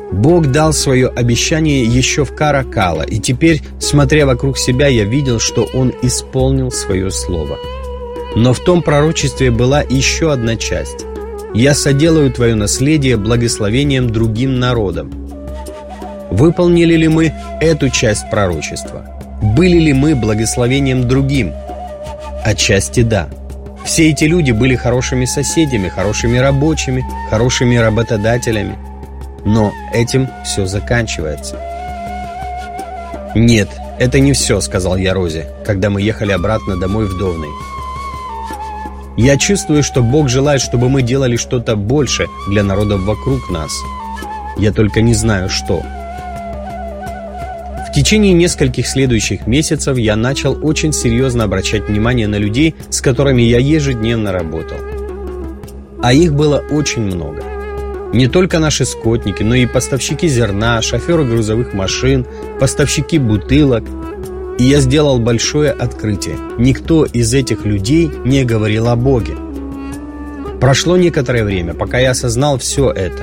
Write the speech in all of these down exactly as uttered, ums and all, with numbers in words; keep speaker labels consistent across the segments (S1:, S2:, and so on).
S1: Бог дал свое обещание еще в Каракала, и теперь, смотря вокруг себя, я видел, что Он исполнил свое слово. Но в том пророчестве была еще одна часть. «Я соделаю твое наследие благословением другим народам». Выполнили ли мы эту часть пророчества? Были ли мы благословением другим? Отчасти да. Все эти люди были хорошими соседями, хорошими рабочими, хорошими работодателями. Но этим все заканчивается. «Нет, это не все», — сказал я Розе, когда мы ехали обратно домой в Довней. «Я чувствую, что Бог желает, чтобы мы делали что-то больше для народов вокруг нас. Я только не знаю, что». В течение нескольких следующих месяцев я начал очень серьезно обращать внимание на людей, с которыми я ежедневно работал. А их было очень много. Не только наши скотники, но и поставщики зерна, шоферы грузовых машин, поставщики бутылок. И я сделал большое открытие. Никто из этих людей не говорил о Боге. Прошло некоторое время, пока я осознал все это.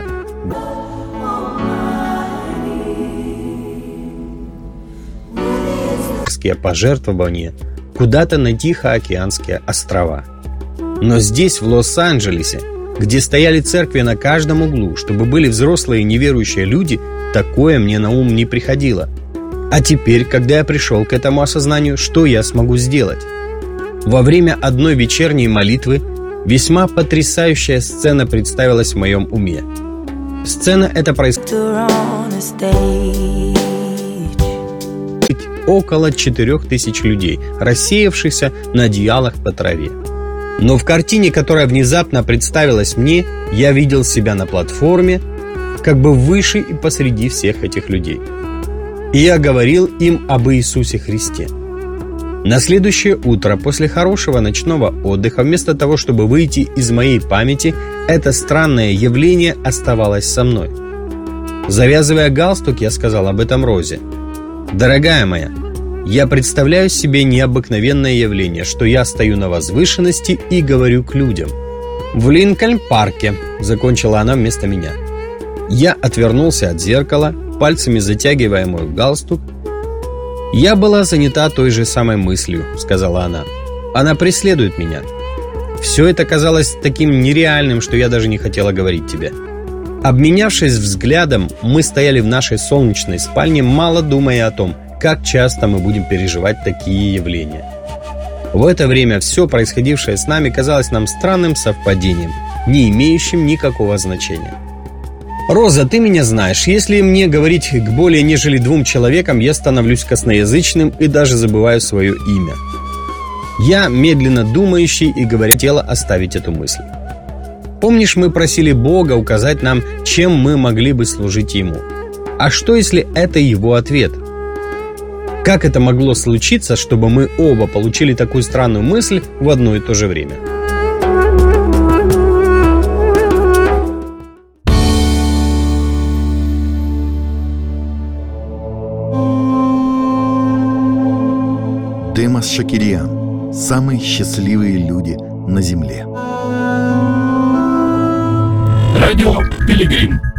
S1: Пожертвования куда-то на Тихоокеанские острова. Но здесь, в Лос-Анджелесе, где стояли церкви на каждом углу, чтобы были взрослые неверующие люди, такое мне на ум не приходило. А теперь, когда я пришел к этому осознанию, что я смогу сделать? Во время одной вечерней молитвы весьма потрясающая сцена представилась в моем уме. Сцена эта происходила около четырех тысяч людей, рассеявшихся на одеялах по траве. Но в картине, которая внезапно представилась мне, я видел себя на платформе, как бы выше и посреди всех этих людей. И я говорил им об Иисусе Христе. На следующее утро, после хорошего ночного отдыха, вместо того, чтобы выйти из моей памяти, это странное явление оставалось со мной. Завязывая галстук, я сказал об этом Розе. «Дорогая моя, я представляю себе необыкновенное явление, что я стою на возвышенности и говорю к людям». «В Линкольн-парке», — закончила она вместо меня. Я отвернулся от зеркала, пальцами затягивая мой галстук. «Я была занята той же самой мыслью», — сказала она. «Она преследует меня. Все это казалось таким нереальным, что я даже не хотела говорить тебе». Обменявшись взглядом, мы стояли в нашей солнечной спальне, мало думая о том, как часто мы будем переживать такие явления. В это время все происходившее с нами казалось нам странным совпадением, не имеющим никакого значения. «Роза, ты меня знаешь, если мне говорить к более нежели двум человекам, я становлюсь косноязычным и даже забываю свое имя. Я медленно думающий и говоря, хотела оставить эту мысль. Помнишь, мы просили Бога указать нам, чем мы могли бы служить Ему? А что, если это Его ответ? Как это могло случиться, чтобы мы оба получили такую странную мысль в одно и то же время?
S2: Демос Шакирьян. Самые счастливые люди на земле.
S3: Радио Пилигрим.